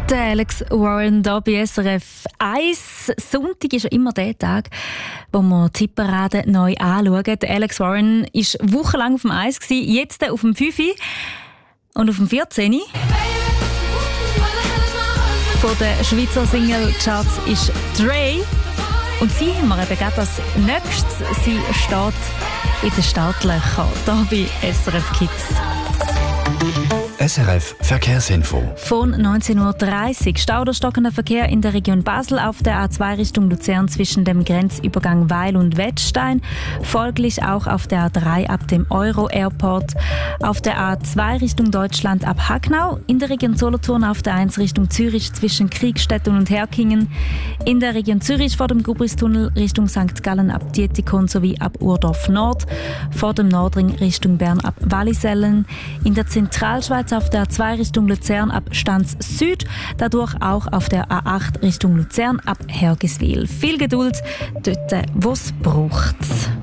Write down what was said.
Der Alex Warren hier bei SRF 1. Sonntag ist ja immer der Tag, wo wir die Tipperade neu anschauen. Der Alex Warren war wochenlang auf dem Eis, jetzt auf dem 5. Und auf dem 14. Von den Schweizer Single-Charts ist Dre. Und sie haben wir eben gerade als nächstes. Sie steht in den Startlöchern hier bei SRF Kids. SRF Verkehrsinfo. Von 19.30 Uhr. Stau oder stockender Verkehr in der Region Basel auf der A2 Richtung Luzern zwischen dem Grenzübergang Weil und Wettstein. Folglich auch auf der A3 ab dem Euro-Airport. Auf der A2 Richtung Deutschland ab Hagnau. In der Region Solothurn auf der 1 Richtung Zürich zwischen Kriegstetten und Herkingen. In der Region Zürich vor dem Gubristunnel Richtung St. Gallen ab Dietikon sowie ab Urdorf Nord. Vor dem Nordring Richtung Bern ab Wallisellen. In der Zentralschweiz auf der A2 Richtung Luzern ab Stanz Süd, dadurch auch auf der A8 Richtung Luzern ab Hergiswil. Viel Geduld dort, wo es braucht.